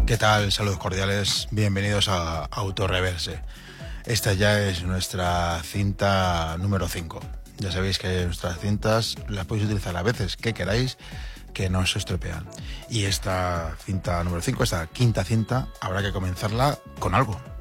¿Qué tal? Saludos cordiales, bienvenidos a Autorreverse. Esta ya es nuestra cinta número 5. Ya sabéis que nuestras cintas las podéis utilizar a veces que queráis, que no se estropean. Y esta cinta número 5, esta quinta cinta, habrá que comenzarla con algo.